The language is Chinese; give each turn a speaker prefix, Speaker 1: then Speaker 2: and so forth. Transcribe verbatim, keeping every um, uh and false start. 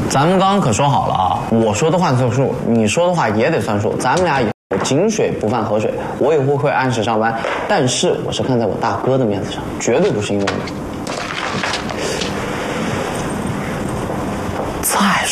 Speaker 1: 咱们刚刚可说好了啊，我说的话算数，你说的话也得算数。咱们俩以后井水不犯河水，我以后会按时上班，但是我是看在我大哥的面子上，绝对不是因为你。再